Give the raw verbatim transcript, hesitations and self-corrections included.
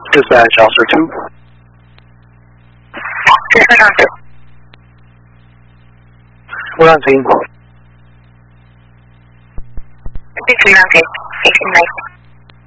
Dispatch, Officer two. Dispatch on two. We're on scene. six three on scene. eighteen nineteen.